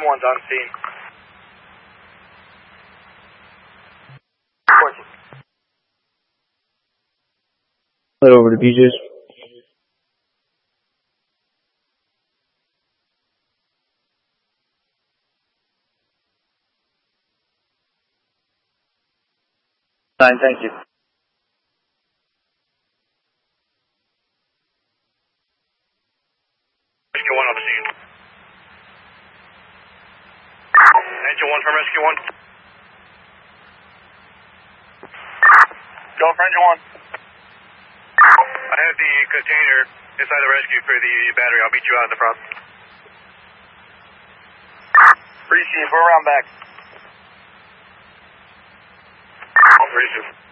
one's on scene. Head over to BJ's. Fine, thank you. Rescue 1 on the scene. Engine 1 from Rescue 1. Go for Engine 1. I have the container inside the rescue for the battery. I'll meet you out in the front. Receive, we're around back. Receive.